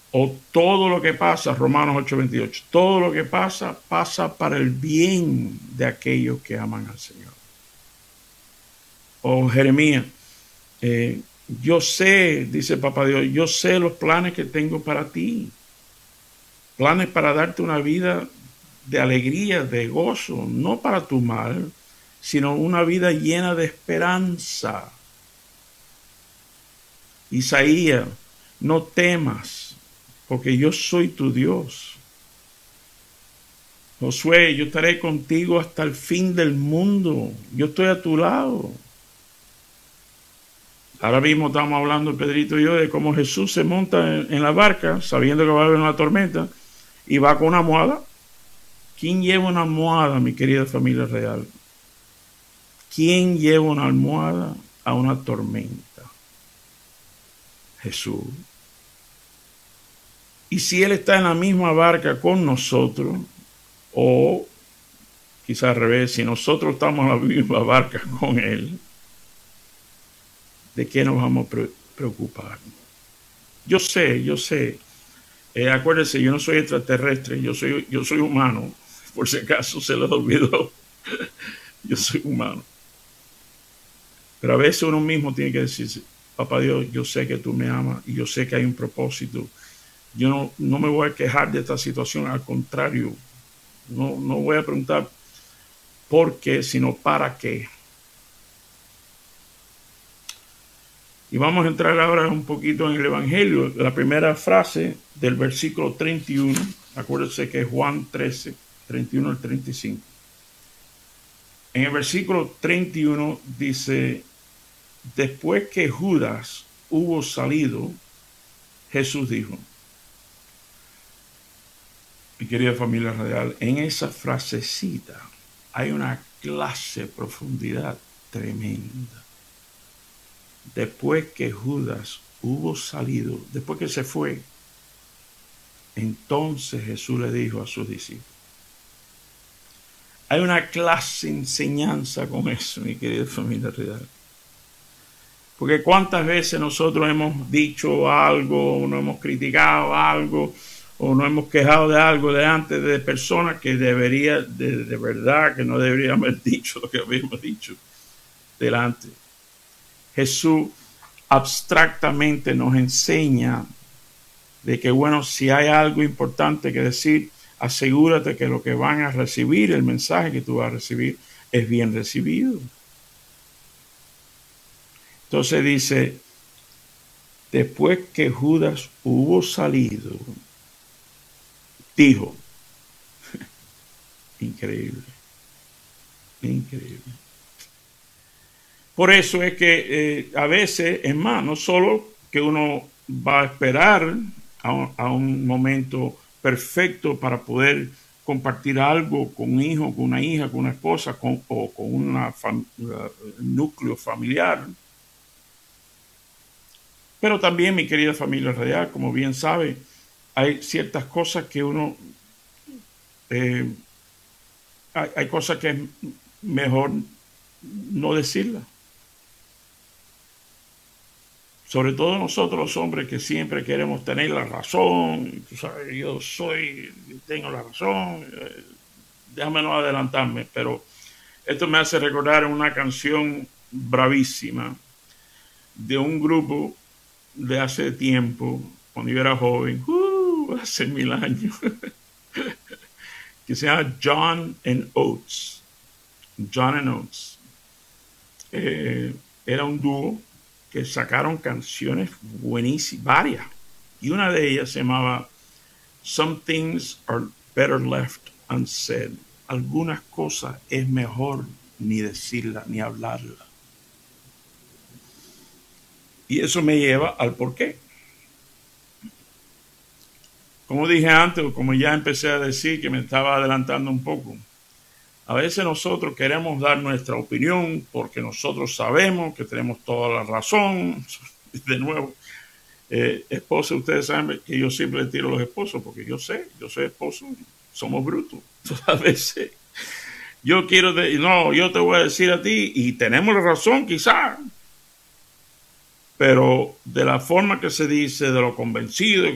O todo lo que pasa, Romanos 8:28, todo lo que pasa, pasa para el bien de aquellos que aman al Señor. O Jeremías, yo sé, dice Papá Dios, yo sé los planes que tengo para ti. Planes para darte una vida de alegría, de gozo, no para tu mal, sino una vida llena de esperanza. Isaías, no temas, porque yo soy tu Dios. Josué, yo estaré contigo hasta el fin del mundo. Yo estoy a tu lado. Ahora mismo estamos hablando, Pedrito y yo, de cómo Jesús se monta en la barca, sabiendo que va a haber una tormenta, y va con una almohada. ¿Quién lleva una almohada, mi querida familia real? ¿Quién lleva una almohada a una tormenta? Jesús. Y si Él está en la misma barca con nosotros, o quizás al revés, si nosotros estamos en la misma barca con Él, ¿de qué nos vamos a preocupar? Yo sé. Acuérdense, yo no soy extraterrestre, yo soy humano. Por si acaso se les olvidó. Yo soy humano. Pero a veces uno mismo tiene que decirse, papá Dios, yo sé que tú me amas y yo sé que hay un propósito. Yo no me voy a quejar de esta situación, al contrario, no voy a preguntar por qué, sino para qué. Y vamos a entrar ahora un poquito en el Evangelio. La primera frase del versículo 31, acuérdense que es Juan 13, 31 al 35. En el versículo 31 dice, después que Judas hubo salido, Jesús dijo, mi querida familia radial, en esa frasecita hay una clase de profundidad tremenda. Después que Judas hubo salido, después que se fue, entonces Jesús le dijo a sus discípulos. Hay una clase de enseñanza con eso, mi querida familia real. Porque cuántas veces nosotros hemos dicho algo, o no hemos criticado algo, o no hemos quejado de algo delante de personas que debería, de verdad, que no deberían haber dicho lo que habíamos dicho delante. Jesús abstractamente nos enseña de que, bueno, si hay algo importante que decir, asegúrate que lo que van a recibir, el mensaje que tú vas a recibir, es bien recibido. Entonces dice, después que Judas hubo salido, dijo, increíble. Por eso es que a veces, es más, no solo que uno va a esperar a un momento perfecto para poder compartir algo con un hijo, con una hija, con una esposa, o con un núcleo familiar. Pero también, mi querida familia radial, como bien sabe, hay ciertas cosas que uno, hay cosas que es mejor no decirlas. Sobre todo nosotros los hombres que siempre queremos tener la razón, tú sabes, tengo la razón, déjame no adelantarme, pero esto me hace recordar una canción bravísima de un grupo de hace tiempo, cuando yo era joven, hace 1000 años, que se llama John and Oates. John and Oates. Era un dúo que sacaron canciones buenísimas, varias. Y una de ellas se llamaba Some Things Are Better Left Unsaid. Algunas cosas es mejor ni decirlas ni hablarlas. Y eso me lleva al porqué. Como dije antes, o como ya empecé a decir, que me estaba adelantando un poco, a veces nosotros queremos dar nuestra opinión porque nosotros sabemos que tenemos toda la razón. De nuevo, esposa, ustedes saben que yo siempre le tiro a los esposos porque yo soy esposo, somos brutos. Entonces, a veces yo yo te voy a decir a ti y tenemos la razón quizás, pero de la forma que se dice, de lo convencido